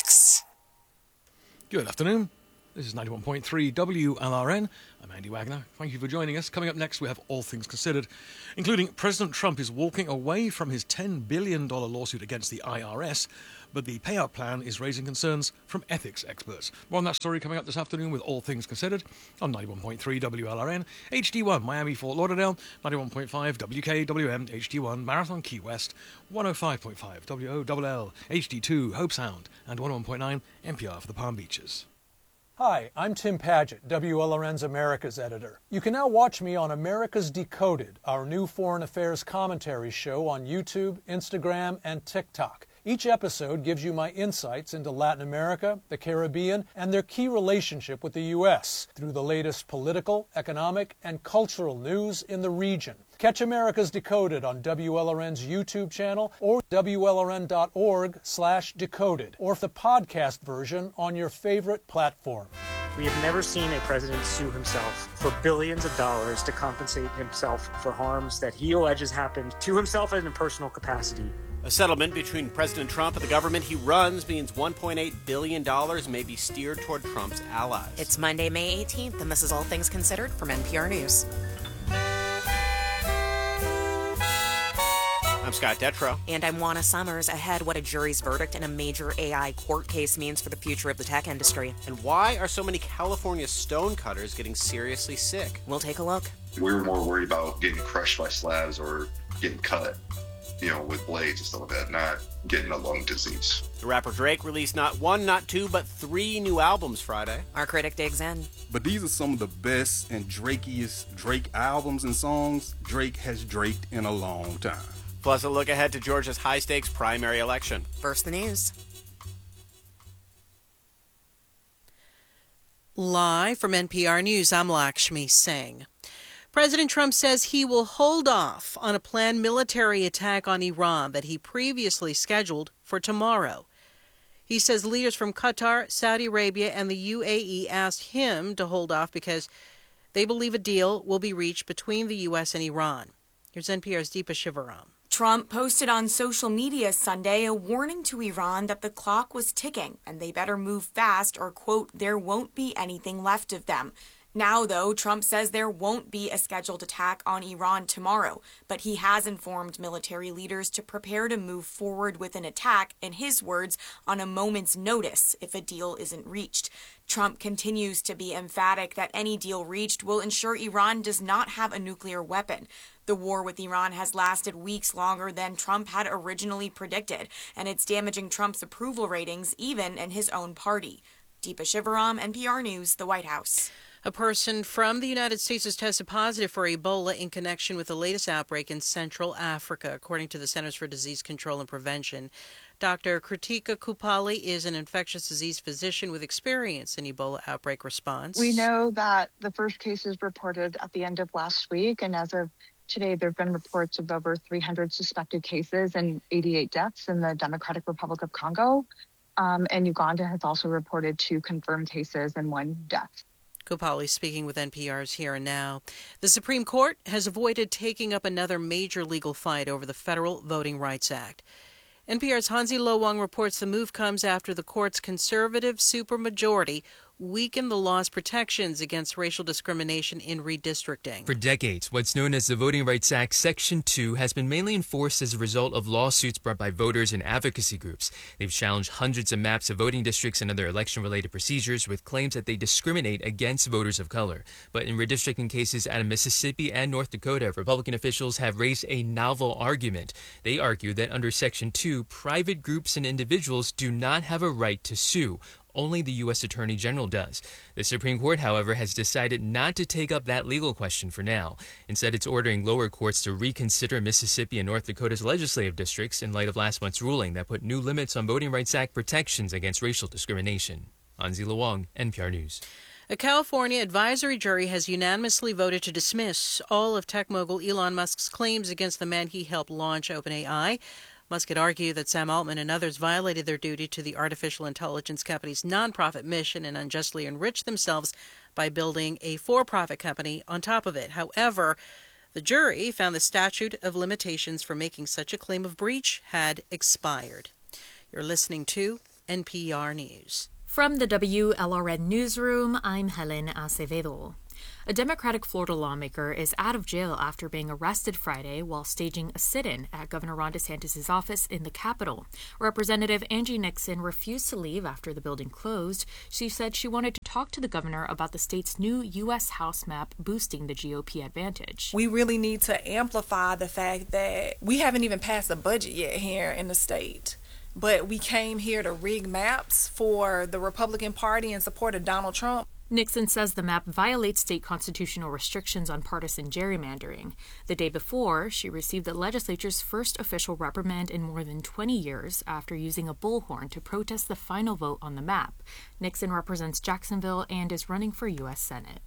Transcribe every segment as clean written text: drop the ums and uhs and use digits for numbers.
Ethics. Good afternoon. This is 91.3 WLRN. I'm Andy Wagner. Thank you for joining us. Coming up next, we have All Things Considered, including President Trump is walking away from his $10 billion lawsuit against the IRS, but the payout plan is raising concerns from ethics experts. More on that story coming up this afternoon with All Things Considered on 91.3 WLRN, HD1 Miami Fort Lauderdale, 91.5 WKWM HD1 Marathon Key West, 105.5 WOLL HD2 Hope Sound, and 101.9 NPR for the Palm Beaches. Hi, I'm Tim Padgett, WLRN's America's editor. You can now watch me on America's Decoded, our new foreign affairs commentary show on YouTube, Instagram, and TikTok. Each episode gives you my insights into Latin America, the Caribbean, and their key relationship with the U.S. through the latest political, economic, and cultural news in the region. Catch America's Decoded on WLRN's YouTube channel or WLRN.org/decoded, or the podcast version on your favorite platform. We have never seen a president sue himself for billions of dollars to compensate himself for harms that he alleges happened to himself in a personal capacity. A settlement between President Trump and the government he runs means $1.8 billion may be steered toward Trump's allies. It's Monday, May 18th, and this is All Things Considered from NPR News. I'm Scott Detrow. And I'm Juana Summers. Ahead, what a jury's verdict in a major AI court case means for the future of the tech industry. And why are so many California stonecutters getting seriously sick? We'll take a look. We were more worried about getting crushed by slabs or getting cut, with blades and stuff like that, not getting a lung disease. The rapper Drake released not one, not two, but 3 new albums Friday. Our critic digs in. But these are some of the best and Drakiest Drake albums and songs Drake has draked in a long time. Plus a look ahead to Georgia's high-stakes primary election. First, the news. Live from NPR News, I'm Lakshmi Singh. President Trump says he will hold off on a planned military attack on Iran that he previously scheduled for tomorrow. He says leaders from Qatar, Saudi Arabia, and the UAE asked him to hold off because they believe a deal will be reached between the U.S. and Iran. Here's NPR's Deepa Shivaram. Trump posted on social media Sunday a warning to Iran that the clock was ticking and they better move fast or, quote, there won't be anything left of them. Now, though, Trump says there won't be a scheduled attack on Iran tomorrow, but he has informed military leaders to prepare to move forward with an attack, in his words, on a moment's notice if a deal isn't reached. Trump continues to be emphatic that any deal reached will ensure Iran does not have a nuclear weapon. The war with Iran has lasted weeks longer than Trump had originally predicted, and it's damaging Trump's approval ratings even in his own party. Deepa Shivaram, NPR News, the White House. A person from the United States has tested positive for Ebola in connection with the latest outbreak in Central Africa, according to the Centers for Disease Control and Prevention. Dr. Kritika Kupali is an infectious disease physician with experience in Ebola outbreak response. We know that the first case is reported at the end of last week, and as of today, there have been reports of over 300 suspected cases and 88 deaths in the Democratic Republic of Congo. And Uganda has also reported 2 confirmed cases and 1 death. Kupali speaking with NPR's Here and Now. The Supreme Court has avoided taking up another major legal fight over the Federal Voting Rights Act. NPR's Hansi Lo Wang reports the move comes after the court's conservative supermajority weaken the law's protections against racial discrimination in redistricting. For decades, what's known as the Voting Rights Act Section 2 has been mainly enforced as a result of lawsuits brought by voters and advocacy groups. They've challenged hundreds of maps of voting districts and other election-related procedures with claims that they discriminate against voters of color. But in redistricting cases out of Mississippi and North Dakota, Republican officials have raised a novel argument. They argue that under Section 2, private groups and individuals do not have a right to sue. Only the U.S. Attorney General does. The Supreme Court, however, has decided not to take up that legal question for now. Instead, it's ordering lower courts to reconsider Mississippi and North Dakota's legislative districts in light of last month's ruling that put new limits on Voting Rights Act protections against racial discrimination. Hansi Lo Wang, NPR News. A California advisory jury has unanimously voted to dismiss all of tech mogul Elon Musk's claims against the man he helped launch OpenAI. Musk had argued that Sam Altman and others violated their duty to the artificial intelligence company's nonprofit mission and unjustly enriched themselves by building a for-profit company on top of it. However, the jury found the statute of limitations for making such a claim of breach had expired. You're listening to NPR News. From the WLRN Newsroom, I'm Helen Acevedo. A Democratic Florida lawmaker is out of jail after being arrested Friday while staging a sit-in at Governor Ron DeSantis' office in the Capitol. Representative Angie Nixon refused to leave after the building closed. She said she wanted to talk to the governor about the state's new U.S. House map boosting the GOP advantage. We really need to amplify the fact that we haven't even passed a budget yet here in the state. But we came here to rig maps for the Republican Party in support of Donald Trump. Nixon says the map violates state constitutional restrictions on partisan gerrymandering. The day before, she received the legislature's first official reprimand in more than 20 years after using a bullhorn to protest the final vote on the map. Nixon represents Jacksonville and is running for U.S. Senate.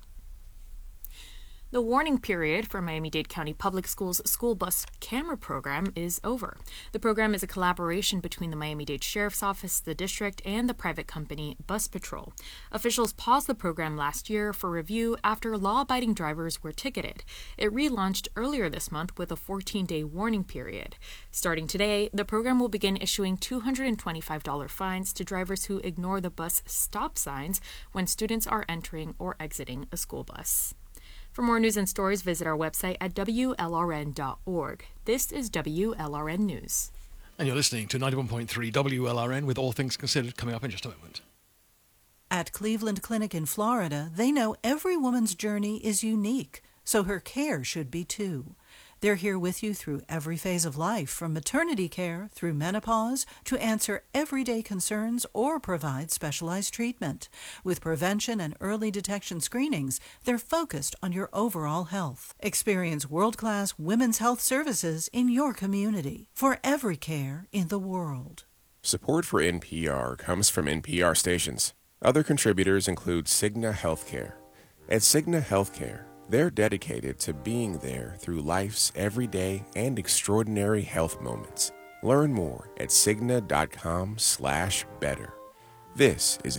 The warning period for Miami-Dade County Public Schools' school bus camera program is over. The program is a collaboration between the Miami-Dade Sheriff's Office, the district, and the private company Bus Patrol. Officials paused the program last year for review after law-abiding drivers were ticketed. It relaunched earlier this month with a 14-day warning period. Starting today, the program will begin issuing $225 fines to drivers who ignore the bus stop signs when students are entering or exiting a school bus. For more news and stories, visit our website at WLRN.org. This is WLRN News. And you're listening to 91.3 WLRN with All Things Considered, coming up in just a moment. At Cleveland Clinic in Florida, they know every woman's journey is unique, so her care should be too. They're here with you through every phase of life, from maternity care through menopause, to answer everyday concerns or provide specialized treatment. With prevention and early detection screenings, they're focused on your overall health. Experience world-class women's health services in your community for every care in the world. Support for NPR comes from NPR stations. Other contributors include Cigna Healthcare. At Cigna Healthcare, they're dedicated to being there through life's everyday and extraordinary health moments. Learn more at Cigna.com/better. This is